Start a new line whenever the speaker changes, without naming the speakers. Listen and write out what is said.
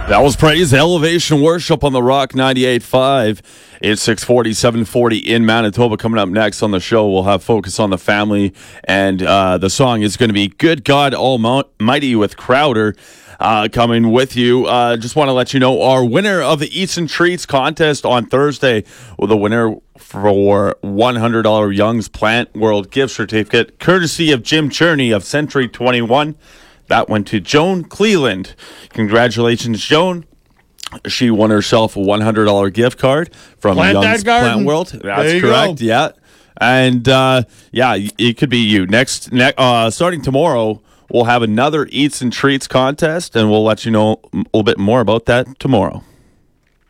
That was Praise Elevation Worship on the Rock 98.5. It's 6:40, 7:40 in Manitoba. Coming up next on the show, we'll have Focus on the Family, and the song is going to be Good God Almighty with Crowder. Coming with you. Just want to let you know our winner of the Eats and Treats contest on Thursday. Well, the winner for $100 Young's Plant World gift certificate, courtesy of Jim Cherney of Century 21. That went to Joan Cleland. Congratulations, Joan. She won herself a $100 gift card from Young's Plant World. That's correct. Go. Yeah. And it could be you. Next, starting tomorrow, we'll have another Eats and Treats contest, and we'll let you know a little bit more about that tomorrow.